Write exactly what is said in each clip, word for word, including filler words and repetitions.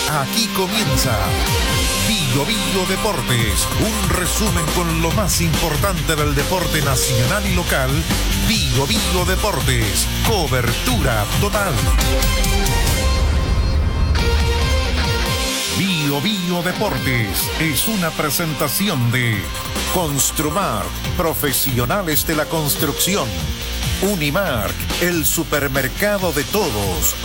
Aquí comienza Bio Bio Deportes, un resumen con lo más importante del deporte nacional y local. Bio Bio Deportes, cobertura total. Bio Bio Deportes es una presentación de Construmar, profesionales de la construcción. Unimark, el supermercado de todos.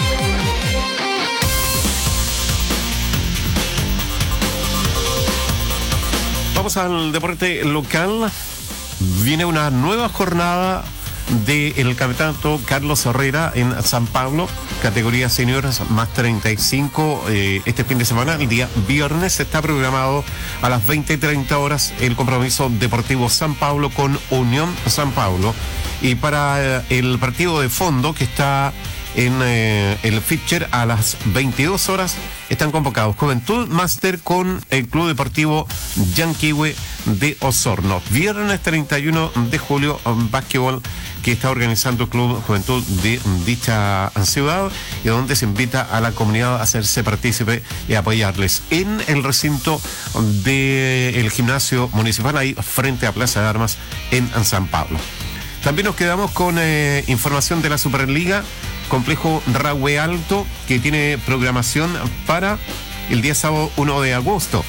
Vamos al deporte local. Viene una nueva jornada del campeonato Carlos Herrera en San Pablo, categoría seniors más treinta y cinco. Eh, este fin de semana, el día viernes, está programado a las veinte y treinta horas el compromiso Deportivo San Pablo con Unión San Pablo. Y para eh, el partido de fondo, que está en eh, el Fischer, a las veintidós horas están convocados Juventud Master con el Club Deportivo Yanquihue de Osorno. Viernes treinta y uno de julio, básquetbol que está organizando el Club Juventud de dicha ciudad, y donde se invita a la comunidad a hacerse partícipe y apoyarles en el recinto del gimnasio municipal, ahí frente a Plaza de Armas en San Pablo. También nos quedamos con eh, información de la Superliga. Complejo Rahue Alto, que tiene programación para el día sábado uno de agosto.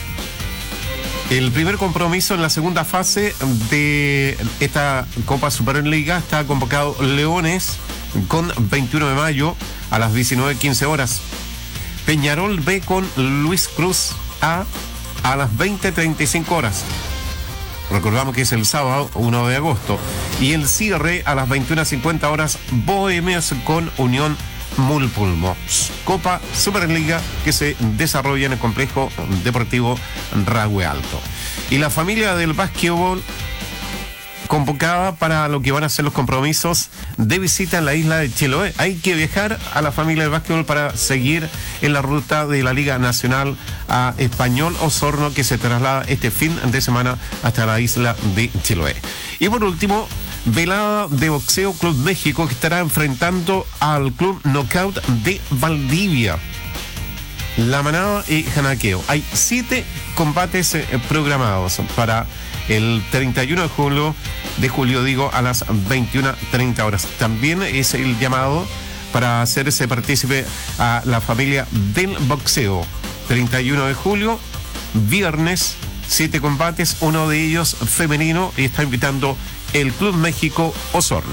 El primer compromiso en la segunda fase de esta Copa Superliga está convocado Leones con veintiuno de mayo a las diecinueve quince horas. Peñarol B con Luis Cruz A a las veinte treinta y cinco horas. Recordamos que es el sábado uno de agosto. Y el cierre a las veintiuna cincuenta horas, Bohemias con Unión Mulpulmo. Copa Superliga que se desarrolla en el complejo deportivo Rahue Alto. Y la familia del básquetbol convocada para lo que van a ser los compromisos de visita en la isla de Chiloé. Hay que viajar a la familia del básquetbol para seguir en la ruta de la Liga Nacional a Español Osorno, que se traslada este fin de semana hasta la isla de Chiloé. Y por último, velada de boxeo Club México, que estará enfrentando al Club Knockout de Valdivia. La Manada y Janaqueo. Hay siete combates eh, programados para el treinta y uno de julio, de julio digo, a las veintiuna treinta horas. También es el llamado para hacerse partícipe a la familia del boxeo. treinta y uno de julio, viernes, siete combates, uno de ellos femenino, y está invitando el Club México Osorno.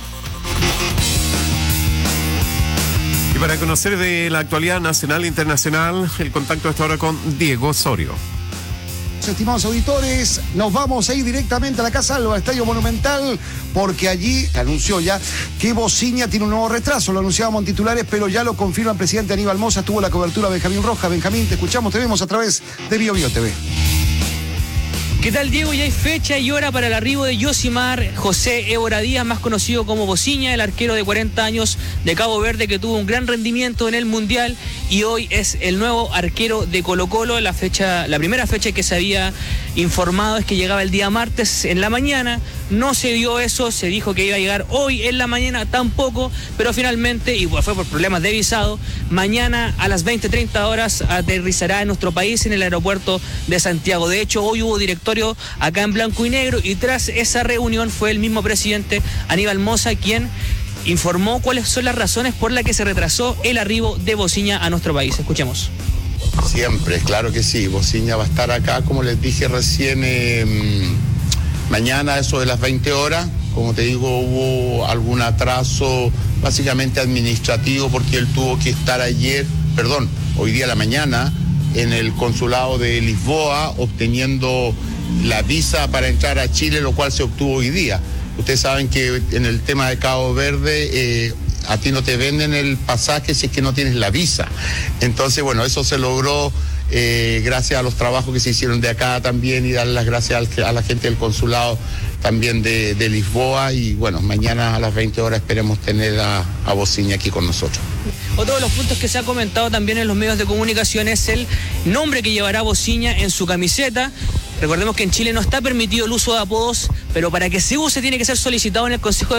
Y para conocer de la actualidad nacional e internacional, el contacto hasta ahora con Diego Osorio. Estimados auditores, nos vamos a ir directamente a la Casa Alba, Estadio Monumental, porque allí anunció ya que Bociña tiene un nuevo retraso. Lo anunciábamos en titulares, pero ya lo confirma el presidente Aníbal Mosa. Tuvo la cobertura Benjamín Rojas. Benjamín, te escuchamos, te vemos a través de Bio Bio T V. ¿Qué tal, Diego? Ya hay fecha y hora para el arribo de Yosimar José Évora Díaz, más conocido como Bociña, el arquero de cuarenta años de Cabo Verde, que tuvo un gran rendimiento en el Mundial y hoy es el nuevo arquero de Colo-Colo. La fecha, la primera fecha que se había informado es que llegaba el día martes en la mañana. No se dio eso, se dijo que iba a llegar hoy en la mañana tampoco, pero finalmente, y fue por problemas de visado, mañana a las veinte treinta horas aterrizará en nuestro país en el aeropuerto de Santiago. De hecho, hoy hubo directorio acá en blanco y negro, y tras esa reunión fue el mismo presidente Aníbal Mosa quien informó cuáles son las razones por las que se retrasó el arribo de Bociña a nuestro país. Escuchemos. Siempre, claro que sí. Bociña va a estar acá, como les dije recién, eh, mañana a eso de las veinte horas. Como te digo, hubo algún atraso básicamente administrativo, porque él tuvo que estar ayer, perdón, hoy día a la mañana, en el consulado de Lisboa, obteniendo la visa para entrar a Chile, lo cual se obtuvo hoy día. Ustedes saben que en el tema de Cabo Verde, eh, a ti no te venden el pasaje si es que no tienes la visa. Entonces, bueno, eso se logró eh, gracias a los trabajos que se hicieron de acá también, y darle las gracias al, a la gente del consulado también de, de Lisboa. Y bueno, mañana a las veinte horas esperemos tener a, a Bociña aquí con nosotros. Otro de los puntos que se ha comentado también en los medios de comunicación es el nombre que llevará Bociña en su camiseta. Recordemos que en Chile no está permitido el uso de apodos, pero para que se use tiene que ser solicitado en el Consejo de